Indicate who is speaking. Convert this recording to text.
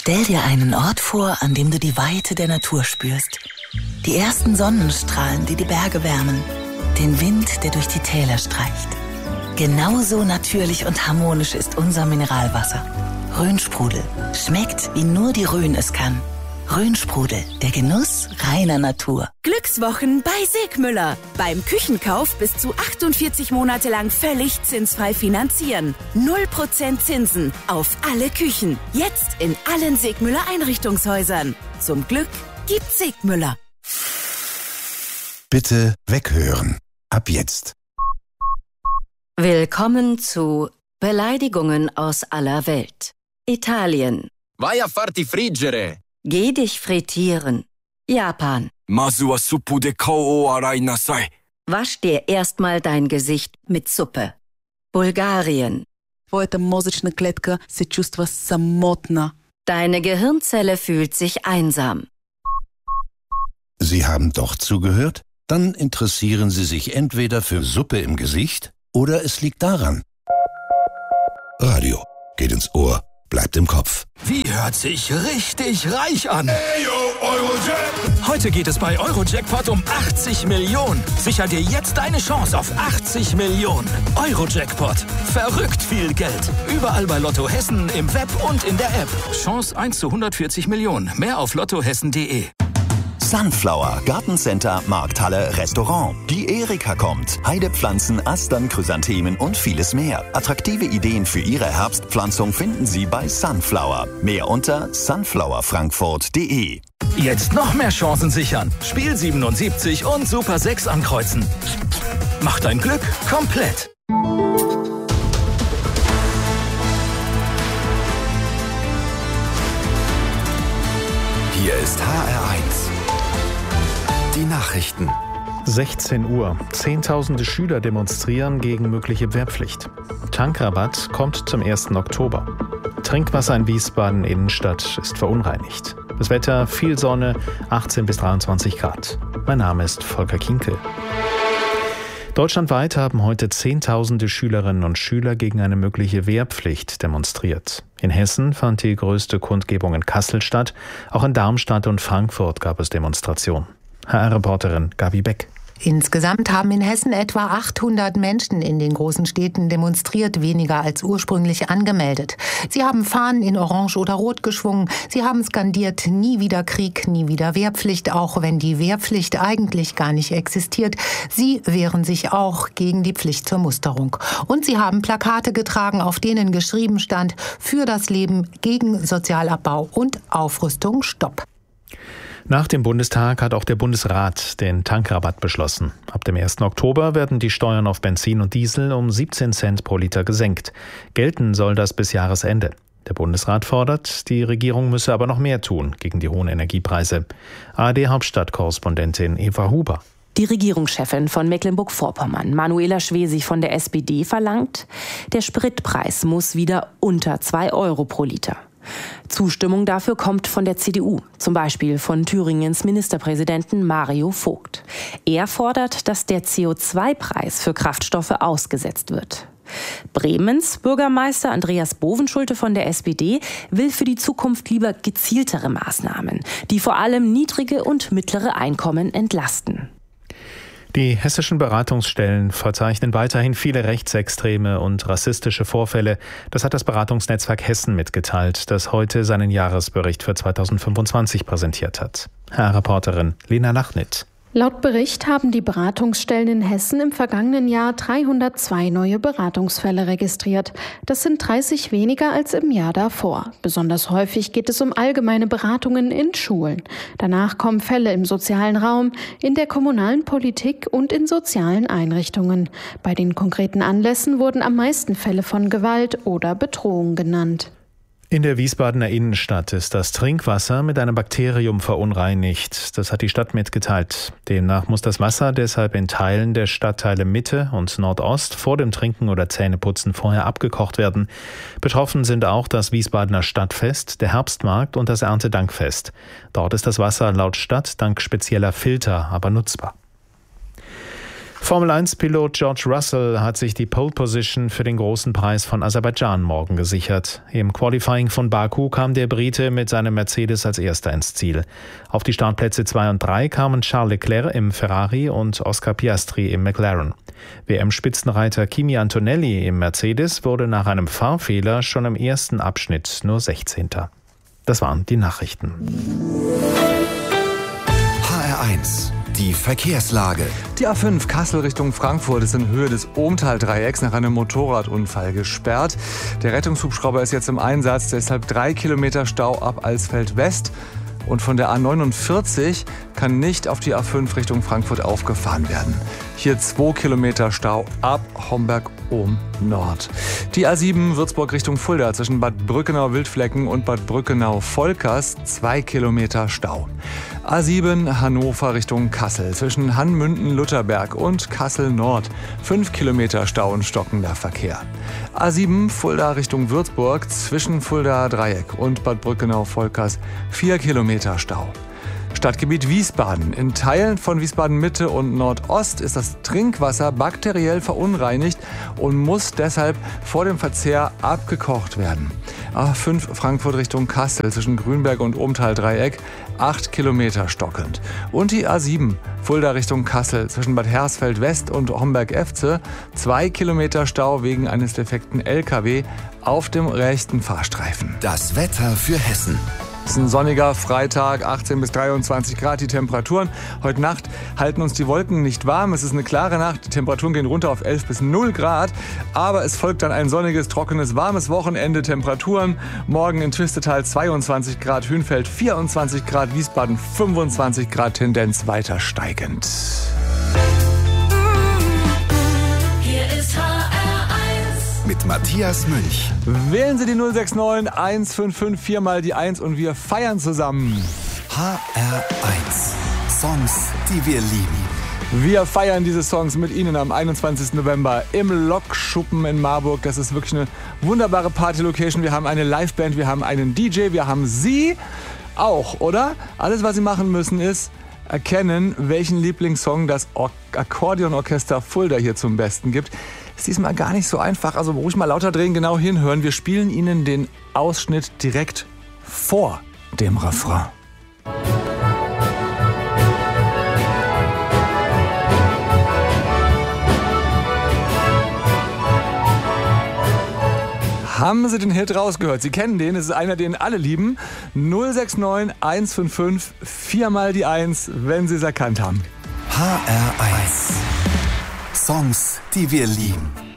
Speaker 1: Stell dir einen Ort vor, an dem du die Weite der Natur spürst. Die ersten Sonnenstrahlen, die die Berge wärmen. Den Wind, der durch die Täler streicht. Genauso natürlich und harmonisch ist unser Mineralwasser. Rhönsprudel. Schmeckt, wie nur die Rhön es kann. Rhönsprudel, der Genuss reiner Natur.
Speaker 2: Glückswochen bei Segmüller. Beim Küchenkauf bis zu 48 Monate lang völlig zinsfrei finanzieren. 0% Zinsen auf alle Küchen. Jetzt in allen Segmüller Einrichtungshäusern. Zum Glück gibt's Segmüller.
Speaker 3: Bitte weghören. Ab jetzt.
Speaker 4: Willkommen zu Beleidigungen aus aller Welt. Italien.
Speaker 5: Vai a farti friggere.
Speaker 4: Geh dich frittieren. Japan.
Speaker 5: Masu wa suppu de kao o arai nasai.
Speaker 4: Wasch dir erstmal dein Gesicht mit Suppe. Bulgarien.
Speaker 6: Твоята мозъчна клетка се чувства самотна.
Speaker 4: Deine Gehirnzelle fühlt sich einsam.
Speaker 3: Sie haben doch zugehört? Dann interessieren Sie sich entweder für Suppe im Gesicht oder es liegt daran. Radio geht ins Ohr, bleibt im Kopf.
Speaker 7: Wie hört sich richtig reich an?
Speaker 8: Hey, yo, Eurojack.
Speaker 7: Heute geht es bei Eurojackpot um 80 Millionen. Sicher dir jetzt deine Chance auf 80 Millionen. Eurojackpot. Verrückt viel Geld. Überall bei Lotto Hessen, im Web und in der App. Chance 1 zu 140 Millionen. Mehr auf lottohessen.de.
Speaker 9: Sunflower, Gartencenter, Markthalle, Restaurant. Die Erika kommt. Heidepflanzen, Astern, Chrysanthemen und vieles mehr. Attraktive Ideen für Ihre Herbstpflanzung finden Sie bei Sunflower. Mehr unter sunflowerfrankfurt.de.
Speaker 7: Jetzt noch mehr Chancen sichern. Spiel 77 und Super 6 ankreuzen. Mach dein Glück komplett.
Speaker 10: Hier ist HR1. Die Nachrichten.
Speaker 11: 16 Uhr. Zehntausende Schüler demonstrieren gegen mögliche Wehrpflicht. Tankrabatt kommt zum 1. Oktober. Trinkwasser in Wiesbaden Innenstadt ist verunreinigt. Das Wetter, viel Sonne, 18 bis 23 Grad. Mein Name ist Volker Kinkel. Deutschlandweit haben heute Zehntausende Schülerinnen und Schüler gegen eine mögliche Wehrpflicht demonstriert. In Hessen fand die größte Kundgebung in Kassel statt. Auch in Darmstadt und Frankfurt gab es Demonstrationen. HR-Reporterin Gabi Beck.
Speaker 12: Insgesamt haben in Hessen etwa 800 Menschen in den großen Städten demonstriert, weniger als ursprünglich angemeldet. Sie haben Fahnen in Orange oder Rot geschwungen. Sie haben skandiert, nie wieder Krieg, nie wieder Wehrpflicht, auch wenn die Wehrpflicht eigentlich gar nicht existiert. Sie wehren sich auch gegen die Pflicht zur Musterung. Und sie haben Plakate getragen, auf denen geschrieben stand: Für das Leben, gegen Sozialabbau und Aufrüstung, Stopp.
Speaker 11: Nach dem Bundestag hat auch der Bundesrat den Tankrabatt beschlossen. Ab dem 1. Oktober werden die Steuern auf Benzin und Diesel um 17 Cent pro Liter gesenkt. Gelten soll das bis Jahresende. Der Bundesrat fordert, die Regierung müsse aber noch mehr tun gegen die hohen Energiepreise. ARD-Hauptstadtkorrespondentin Eva Huber.
Speaker 13: Die Regierungschefin von Mecklenburg-Vorpommern, Manuela Schwesig von der SPD, verlangt, der Spritpreis muss wieder unter 2 Euro pro Liter. Zustimmung dafür kommt von der CDU, zum Beispiel von Thüringens Ministerpräsidenten Mario Vogt. Er fordert, dass der CO2-Preis für Kraftstoffe ausgesetzt wird. Bremens Bürgermeister Andreas Bovenschulte von der SPD will für die Zukunft lieber gezieltere Maßnahmen, die vor allem niedrige und mittlere Einkommen entlasten.
Speaker 11: Die hessischen Beratungsstellen verzeichnen weiterhin viele rechtsextreme und rassistische Vorfälle. Das hat das Beratungsnetzwerk Hessen mitgeteilt, das heute seinen Jahresbericht für 2025 präsentiert hat. HR-Reporterin Lena Lachnit.
Speaker 14: Laut Bericht haben die Beratungsstellen in Hessen im vergangenen Jahr 302 neue Beratungsfälle registriert. Das sind 30 weniger als im Jahr davor. Besonders häufig geht es um allgemeine Beratungen in Schulen. Danach kommen Fälle im sozialen Raum, in der kommunalen Politik und in sozialen Einrichtungen. Bei den konkreten Anlässen wurden am meisten Fälle von Gewalt oder Bedrohung genannt.
Speaker 11: In der Wiesbadener Innenstadt ist das Trinkwasser mit einem Bakterium verunreinigt. Das hat die Stadt mitgeteilt. Demnach muss das Wasser deshalb in Teilen der Stadtteile Mitte und Nordost vor dem Trinken oder Zähneputzen vorher abgekocht werden. Betroffen sind auch das Wiesbadener Stadtfest, der Herbstmarkt und das Erntedankfest. Dort ist das Wasser laut Stadt dank spezieller Filter aber nutzbar. Formel-1-Pilot George Russell hat sich die Pole-Position für den großen Preis von Aserbaidschan morgen gesichert. Im Qualifying von Baku kam der Brite mit seinem Mercedes als Erster ins Ziel. Auf die Startplätze 2 und 3 kamen Charles Leclerc im Ferrari und Oscar Piastri im McLaren. WM-Spitzenreiter Kimi Antonelli im Mercedes wurde nach einem Fahrfehler schon im ersten Abschnitt nur 16. Das waren die Nachrichten.
Speaker 10: HR1, die Verkehrslage.
Speaker 15: Die A5 Kassel Richtung Frankfurt ist in Höhe des Ohmtal-Dreiecks nach einem Motorradunfall gesperrt. Der Rettungshubschrauber ist jetzt im Einsatz, deshalb 3 Kilometer Stau ab Alsfeld West. Und von der A49 kann nicht auf die A5 Richtung Frankfurt aufgefahren werden. Hier 2 Kilometer Stau ab Homberg-Ohm-Nord. Die A7 Würzburg Richtung Fulda zwischen Bad Brückenau-Wildflecken und Bad Brückenau-Volkers 2 Kilometer Stau. A7 Hannover Richtung Kassel zwischen Hannmünden-Lutherberg und Kassel-Nord 5 Kilometer Stau und stockender Verkehr. A7 Fulda Richtung Würzburg zwischen Fulda-Dreieck und Bad Brückenau-Volkers 4 Kilometer Stau. Stadtgebiet Wiesbaden. In Teilen von Wiesbaden-Mitte und Nordost ist das Trinkwasser bakteriell verunreinigt und muss deshalb vor dem Verzehr abgekocht werden. A5 Frankfurt Richtung Kassel zwischen Grünberg und Ohmtal-Dreieck 8 Kilometer stockend. Und die A7 Fulda Richtung Kassel zwischen Bad Hersfeld West und Homberg-Efze 2 Kilometer Stau wegen eines defekten LKW auf dem rechten Fahrstreifen.
Speaker 10: Das Wetter für Hessen.
Speaker 15: Es ist ein sonniger Freitag, 18 bis 23 Grad die Temperaturen. Heute Nacht halten uns die Wolken nicht warm. Es ist eine klare Nacht. Die Temperaturen gehen runter auf 11 bis 0 Grad. Aber es folgt dann ein sonniges, trockenes, warmes Wochenende. Temperaturen morgen in Twistetal 22 Grad, Hünfeld 24 Grad, Wiesbaden 25 Grad, Tendenz weiter steigend.
Speaker 10: Mit Matthias Münch.
Speaker 15: Wählen Sie die 069 155 4 mal die 1 und wir feiern zusammen.
Speaker 10: HR1. Songs, die wir lieben.
Speaker 15: Wir feiern diese Songs mit Ihnen am 21. November im Lokschuppen in Marburg. Das ist wirklich eine wunderbare Party-Location. Wir haben eine Liveband, wir haben einen DJ, wir haben Sie auch, oder? Alles, was Sie machen müssen, ist erkennen, welchen Lieblingssong das Akkordeonorchester Fulda hier zum Besten gibt. Ist diesmal gar nicht so einfach, also ruhig mal lauter drehen, genau hinhören. Wir spielen Ihnen den Ausschnitt direkt vor dem Refrain. Haben Sie den Hit rausgehört? Sie kennen den, es ist einer, den alle lieben. 069 155 4 mal die 1, wenn Sie es erkannt haben.
Speaker 10: HR1. Songs, die wir lieben.